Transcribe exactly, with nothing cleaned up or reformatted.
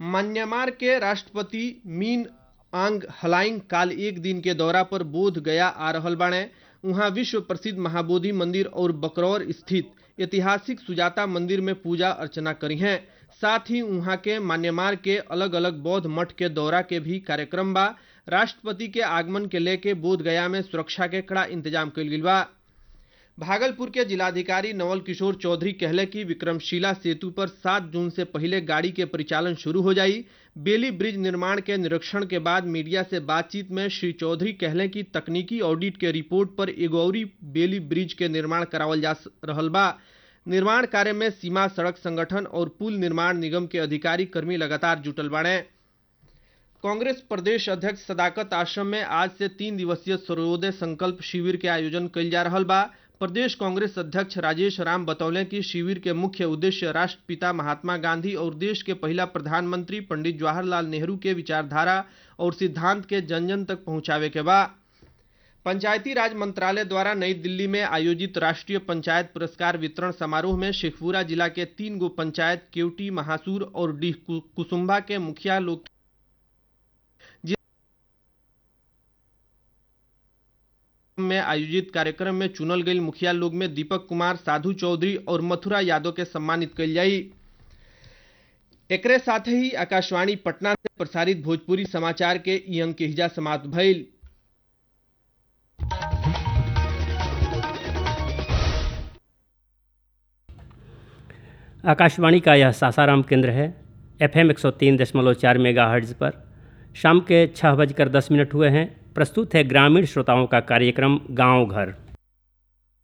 Myanmar के राष्ट्रपति मिन आंग हलाइंग काल एक दिन के दौरा पर बोध गया आ रहल बाणे। उहाँ विश्व प्रसिद्ध महाबोधि मंदिर और बकरौर स्थित ऐतिहासिक सुजाता मंदिर में पूजा अर्चना करी हैं। साथ ही उहाँ के म्यांमार के अलग अलग बौद्ध मठ के दौरा के भी कार्यक्रम बा। राष्ट्रपति के आगमन के लेके बोध गया में सुरक्षा के कड़ा इंतजाम कइल गइल बा। भागलपुर के जिलाधिकारी नवल किशोर चौधरी कहले कि विक्रमशिला सेतु पर सात जून से पहले गाड़ी के परिचालन शुरू हो जाई। बेली ब्रिज निर्माण के निरीक्षण के बाद मीडिया से बातचीत में श्री चौधरी कहले कि तकनीकी ऑडिट के रिपोर्ट पर एगो अउरी बेली ब्रिज के निर्माण करावल जा रहल बा। निर्माण कार्य में सीमा सड़क संगठन और पुल निर्माण निगम के अधिकारी कर्मी लगातार जुटल बाड़े। कांग्रेस प्रदेश अध्यक्ष सदाकत आश्रम में आज से तीन दिवसीय सर्वोदय संकल्प शिविर के आयोजन कइल जा रहल बा। प्रदेश कांग्रेस अध्यक्ष राजेश राम बतौले कि शिविर के मुख्य उद्देश्य राष्ट्रपिता महात्मा गांधी और देश के पहला प्रधानमंत्री पंडित जवाहरलाल नेहरू के विचारधारा और सिद्धांत के जन जन तक पहुंचावे के बा। पंचायती राज मंत्रालय द्वारा नई दिल्ली में आयोजित राष्ट्रीय पंचायत पुरस्कार वितरण समारोह में शेखपुरा जिला के तीन गो पंचायत केवटी, महासूर और डीह कुसुम्भा के मुखिया लोग में आयोजित कार्यक्रम में चुनल गई मुखिया लोग में दीपक कुमार, साधु चौधरी और मथुरा यादव के सम्मानित कइल जाई। एकरे साथ ही आकाशवाणी पटना से प्रसारित भोजपुरी समाचार के ई अंक के हिजा समाप्त भइल। आकाशवाणी का यह सासाराम केंद्र है। एफएम एक सौ तीन दशमलव चार मेगाहर्ट्ज पर शाम के छह बजकर दस मिनट हुए हैं। प्रस्तुत है ग्रामीण श्रोताओं का कार्यक्रम गांव घर।